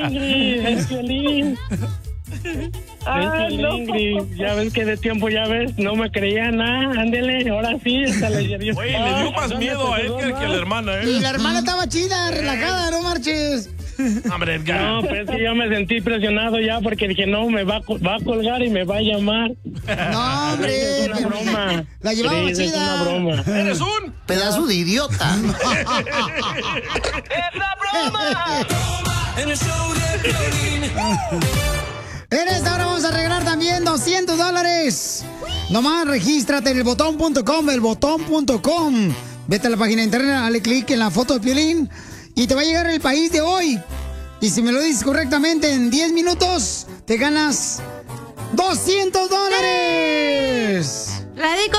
Ingrid, es Piolín. Ingrid, ya ves que de tiempo, ya ves, no me creía nada, ándele, ahora sí, hasta le dio. Oye, le dio más miedo a Edgar que a la hermana, ¿eh? Y la hermana estaba chida, relajada, no marches. Hombre, Edgar. No, pues sí, yo me sentí presionado ya porque dije, no, me va a colgar y me va a llamar. No, hombre. Es una broma. La llevaba Cris, chida. Es una broma. ¡Eres un pedazo de idiota! ¡Es la broma! En el show de Piolín. En esta hora vamos a regalar también $200. Nomás regístrate en elbotón.com, elbotón.com. Vete a la página de internet, dale clic en la foto de Piolín y te va a llegar el país de hoy. Y si me lo dices correctamente en 10 minutos, te ganas $200. La dedico